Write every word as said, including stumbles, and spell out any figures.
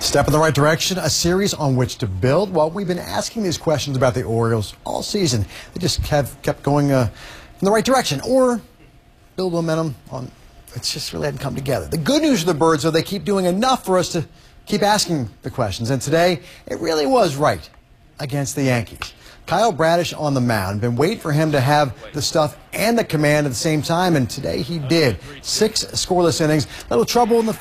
Step in the right direction, a series on which to build. Well, we've been asking these questions about the Orioles all season. They just have kept going uh, in the right direction, or build momentum on. It's just really hadn't come together. The good news for the Birds, though, they keep doing enough for us to keep asking the questions. And today, it really was right against the Yankees. Kyle Bradish on the mound. Been waiting for him to have the stuff and the command at the same time, and today he did. Six scoreless innings. Little trouble in the